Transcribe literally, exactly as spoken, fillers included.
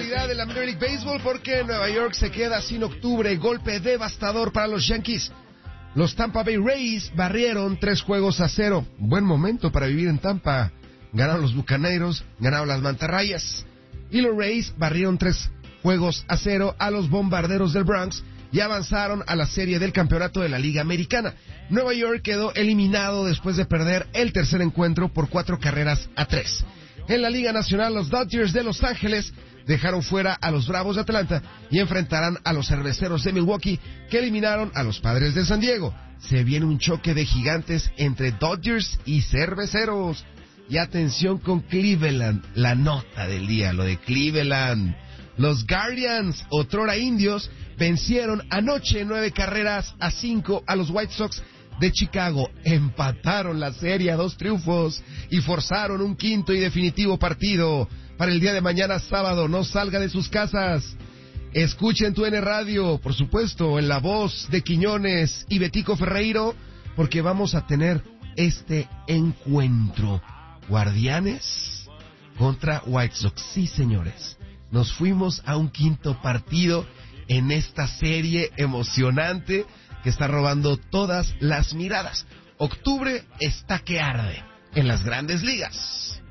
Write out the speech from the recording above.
actualidad de la Major League Baseball porque Nueva York se queda sin octubre. Golpe devastador para los Yankees. Los Tampa Bay Rays barrieron tres juegos a cero. Buen momento para vivir en Tampa. Ganaron los Bucaneros, ganaron las Mantarrayas. Y los Rays barrieron tres juegos a cero a los Bombarderos del Bronx y avanzaron a la serie del campeonato de la Liga Americana. Nueva York quedó eliminado después de perder el tercer encuentro por cuatro carreras a tres. En la Liga Nacional, los Dodgers de Los Ángeles dejaron fuera a los Bravos de Atlanta y enfrentarán a los Cerveceros de Milwaukee, que eliminaron a los Padres de San Diego. Se viene un choque de gigantes entre Dodgers y Cerveceros. Y atención con Cleveland, la nota del día, lo de Cleveland. Los Guardians, otrora indios, vencieron anoche nueve carreras a cinco a los White Sox de Chicago. Empataron la serie a dos triunfos y forzaron un quinto y definitivo partido para el día de mañana sábado. No salga de sus casas. Escuchen tu N Radio, por supuesto, en la voz de Quiñones y Betico Ferreiro, porque vamos a tener este encuentro. Guardianes contra White Sox. Sí, señores. Nos fuimos a un quinto partido en esta serie emocionante que está robando todas las miradas. Octubre está que arde en las Grandes Ligas.